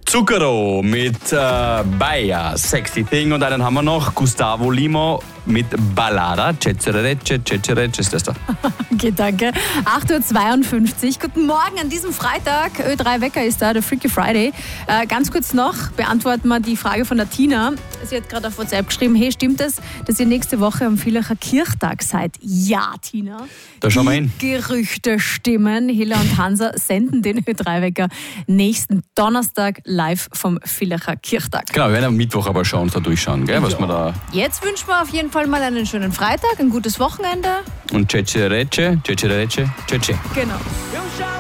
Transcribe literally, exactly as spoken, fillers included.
Zucchero mit äh, Baia, Sexy Thing. Und einen haben wir noch, Gustavo Limo mit Ballada, Cecerecce, Cecerecce ist das da. Okay, danke. acht Uhr zweiundfünfzig. Guten Morgen an diesem Freitag. Ö drei Wecker ist da, der Freaky Friday. Äh, ganz kurz noch beantworten wir die Frage von der Tina. Sie hat gerade auf WhatsApp geschrieben, hey, stimmt es, dass ihr nächste Woche am Villacher Kirchtag seid? Ja, Tina. Da schauen wir hin. Gerüchte stimmen. Hilla und Hansa senden den Ö drei Wecker nächsten Donnerstag live vom Villacher Kirchtag. Genau, wir werden am Mittwoch aber schauen, da durchschauen, gell, was Ja. wir da... Jetzt wünschen wir auf jeden Fall mal einen schönen Freitag, ein gutes Wochenende. Und Cecerecce, Cecerecce, Cece. Genau. You shot